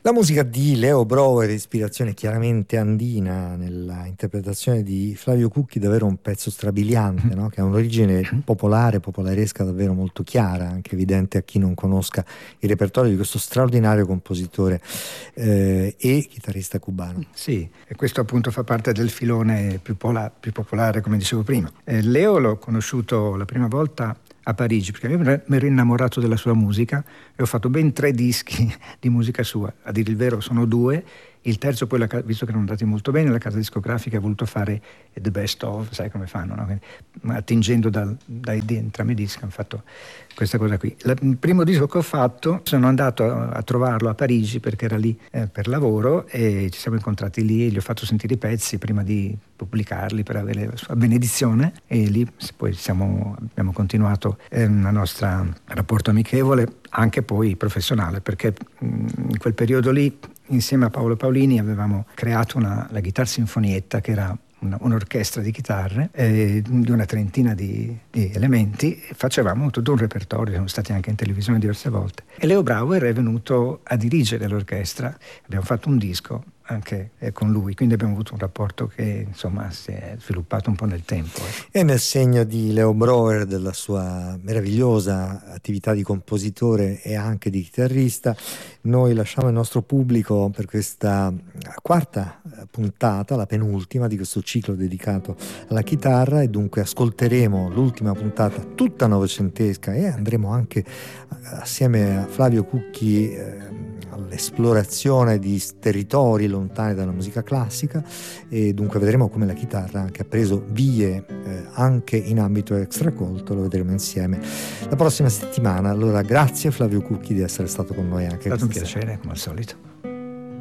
La musica di Leo Brouwer, ispirazione chiaramente andina nella interpretazione di Flavio Cucchi, davvero un pezzo strabiliante, no? Che ha un'origine popolare, popolaresca davvero molto chiara, anche evidente a chi non conosca il repertorio di questo straordinario compositore e chitarrista cubano. Sì, e questo appunto fa parte del filone più popolare, come dicevo prima. Leo l'ho conosciuto la prima volta a Parigi, perché io mi ero innamorato della sua musica e ho fatto ben 3 dischi di musica sua. A dire il vero sono 2, il terzo poi, visto che erano andati molto bene, la casa discografica ha voluto fare the best of, sai come fanno, no? Attingendo dai entrambi i dischi hanno fatto questa cosa qui. Il primo disco che ho fatto, sono andato a trovarlo a Parigi perché era lì per lavoro e ci siamo incontrati lì e gli ho fatto sentire i pezzi prima di pubblicarli per avere la sua benedizione, e lì poi abbiamo continuato il nostro rapporto amichevole, anche poi professionale, perché in quel periodo lì insieme a Paolo Paolini avevamo creato la Guitar Sinfonietta, che era un'orchestra di chitarre di una trentina di elementi, e facevamo tutto un repertorio, siamo stati anche in televisione diverse volte. E Leo Brouwer è venuto a dirigere l'orchestra, abbiamo fatto un disco anche con lui, quindi abbiamo avuto un rapporto che insomma si è sviluppato un po' nel tempo. E nel segno di Leo Brouwer, della sua meravigliosa attività di compositore e anche di chitarrista, noi lasciamo il nostro pubblico per questa quarta puntata, la penultima di questo ciclo dedicato alla chitarra, e dunque ascolteremo l'ultima puntata tutta novecentesca e andremo anche assieme a Flavio Cucchi all'esplorazione di territori lontani dalla musica classica, e dunque vedremo come la chitarra anche ha preso vie anche in ambito extracolto. Lo vedremo insieme la prossima settimana. Allora grazie Flavio Cucchi di essere stato con noi anche. È stato un piacere come al solito.